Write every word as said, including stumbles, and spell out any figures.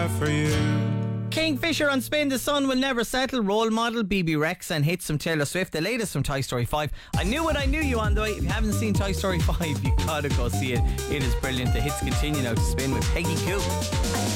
there for you. Kingfisher on Spin, The Sun Will Never Settle, Role Model, B B Rex and hits from Taylor Swift, the latest from Toy Story five. I knew what I knew you on the way. If you haven't seen Toy Story five, you gotta go see it. It is brilliant. The hits continue now to spin with Peggy Coo.